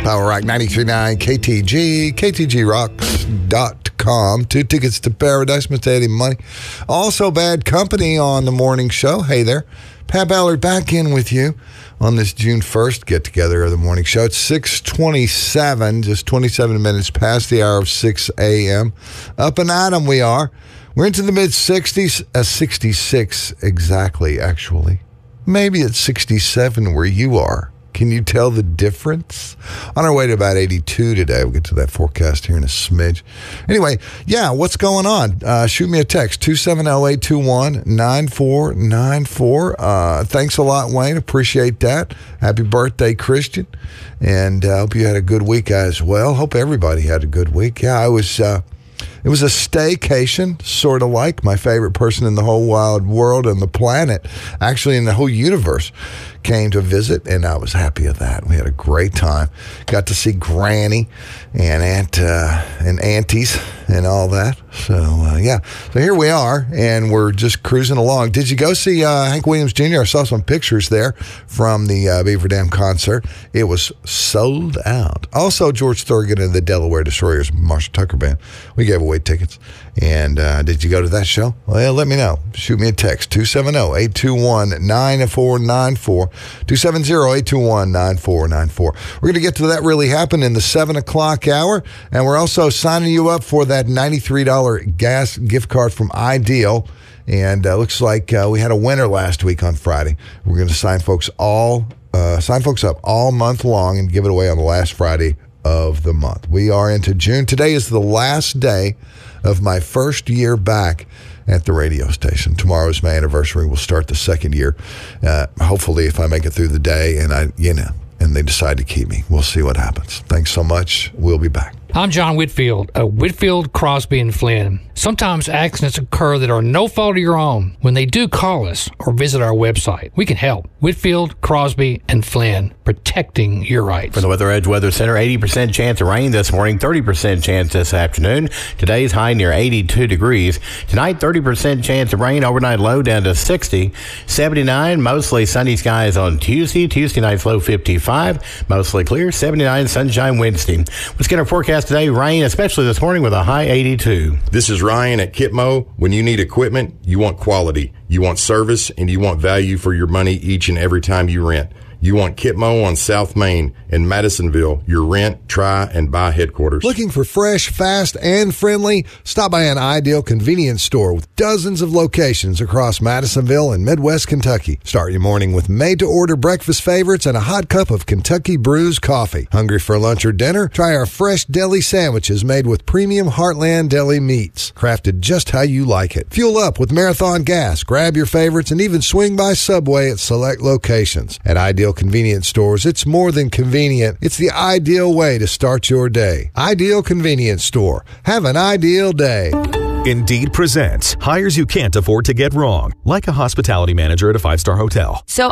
Power Rock 93.9 KTG, KTGRocks.com. 2 tickets to Paradise, Mr. Eddie Money. Also, Bad Company on the morning show. Hey there. Pat Ballard back in with you on this June 1st get-together of the morning show. It's 6:27, just 27 minutes past the hour of 6 a.m. Up and at 'em we are. We're into the mid-60s, 66 exactly, actually. Maybe it's 67 where you are. Can you tell the difference? On our way to about 82 today. We'll get to that forecast here in a smidge. Anyway, yeah, what's going on? Shoot me a text, 270-821-9494. Thanks a lot, Wayne. Appreciate that. Happy birthday, Christian. And I hope you had a good week as well. Hope everybody had a good week. Yeah, it was a staycation, sort of like my favorite person in the whole wide world and the planet, actually in the whole universe, came to visit, and I was happy of that. We had a great time. Got to see Granny and aunties and all that. So, yeah. So here we are, and we're just cruising along. Did you go see Hank Williams Jr.? I saw some pictures there from the Beaver Dam concert. It was sold out. Also, George Thorogood and the Delaware Destroyers, Marshall Tucker Band. We gave away tickets. And did you go to that show? Well, let me know. Shoot me a text, 270-821-9494, 270-821-9494. We're going to get to that really happen in the 7 o'clock hour, and we're also signing you up for that $93 gas gift card from Ideal. And looks like we had a winner last week on Friday. We're going to sign folks up all month long and give it away on the last Friday of the month. We are into June. Today is the last day of my first year back at the radio station. Tomorrow is my anniversary. We'll start the second year. Hopefully, if I make it through the day and they decide to keep me, we'll see what happens. Thanks so much. We'll be back. I'm John Whitfield of Whitfield, Crosby, and Flynn. Sometimes accidents occur that are no fault of your own. When they do, call us or visit our website. We can help. Whitfield, Crosby, and Flynn, protecting your rights. From the Weather Edge Weather Center, 80% chance of rain this morning, 30% chance this afternoon. Today's high near 82 degrees. Tonight, 30% chance of rain, overnight low down to 60. 79, mostly sunny skies on Tuesday. Tuesday night's low 55, mostly clear. 79, sunshine Wednesday. Let's get our forecast today. Rain, especially this morning, with a high 82. This is Ryan at Kitmo. When you need equipment, you want quality, you want service, and you want value for your money each and every time you rent. You want Kitmo on South Main in Madisonville, your rent, try, and buy headquarters. Looking for fresh, fast, and friendly? Stop by an Ideal convenience store with dozens of locations across Madisonville and Midwest Kentucky. Start your morning with made-to-order breakfast favorites and a hot cup of Kentucky Brews coffee. Hungry for lunch or dinner? Try our fresh deli sandwiches made with premium Heartland Deli meats, crafted just how you like it. Fuel up with Marathon gas, grab your favorites, and even swing by Subway at select locations. At Ideal convenience stores, it's more than convenient. It's the ideal way to start your day. Ideal Convenience Store. Have an ideal day. Indeed presents hires you can't afford to get wrong, like a hospitality manager at a 5-star hotel. So